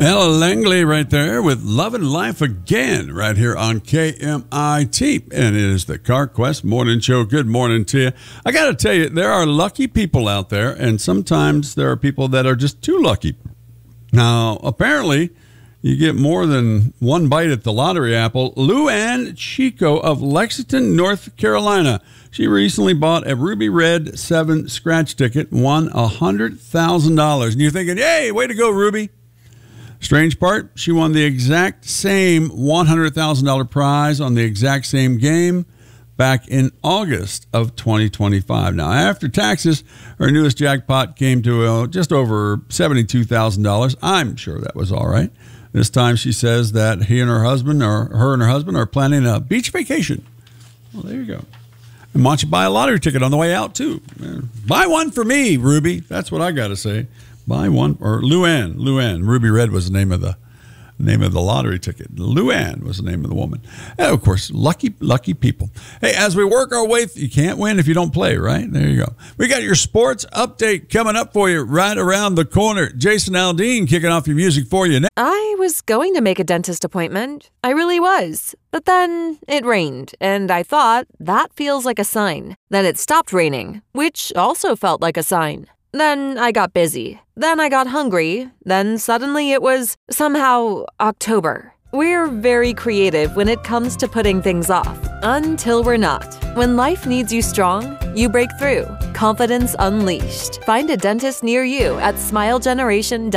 Ella Langley right there with Love and Life Again right here on KMIT. And it is the Car Quest Morning Show. Good morning to you. I got to tell you, there are lucky people out there, and sometimes there are people that are just too lucky. Now, apparently, you get more than one bite at the lottery apple. Luann Chico of Lexington, North Carolina. She recently bought a Ruby Red 7 scratch ticket, won $100,000. And you're thinking, hey, way to go, Ruby. Strange part, she won the exact same $100,000 prize on the exact same game back in August of 2025. Now, after taxes, her newest jackpot came to just over $72,000. I'm sure that was all right. This time she says that her and her husband are planning a beach vacation. Well, there you go. And why don't you buy a lottery ticket on the way out, too? Buy one for me, Ruby. That's what I got to say. Buy one, or Luann. Ruby Red was the name of the lottery ticket. Luann was the name of the woman. And of course, lucky people. Hey, as we work our way, you can't win if you don't play, right? There you go. We got your sports update coming up for you right around the corner. Jason Aldean kicking off your music for you now. I was going to make a dentist appointment. I really was. But then it rained, and I thought, that feels like a sign. Then it stopped raining, which also felt like a sign. Then I got busy. Then I got hungry. Then suddenly it was somehow October. We're very creative when it comes to putting things off. Until we're not. When life needs you strong, you break through. Confidence unleashed. Find a dentist near you at smilegeneration.com.